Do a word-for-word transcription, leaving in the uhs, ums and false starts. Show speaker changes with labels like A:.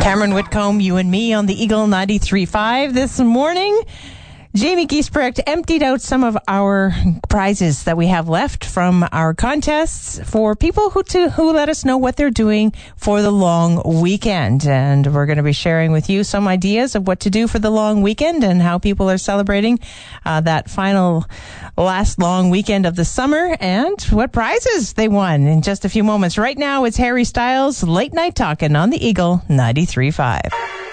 A: Cameron Whitcomb, you and me on the Eagle ninety-three point five this morning. Jamie Giesbrecht emptied out some of our prizes that we have left from our contests for people who to, who let us know what they're doing for the long weekend. And we're going to be sharing with you some ideas of what to do for the long weekend and how people are celebrating uh, that final last long weekend of the summer and what prizes they won in just a few moments. Right now, it's Harry Styles, Late Night Talking on the Eagle ninety-three point five.